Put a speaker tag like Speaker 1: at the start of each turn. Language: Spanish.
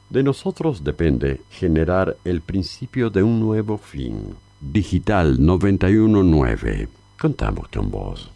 Speaker 1: De nosotros depende generar el principio de un nuevo fin. Digital 919. Contamos con vos.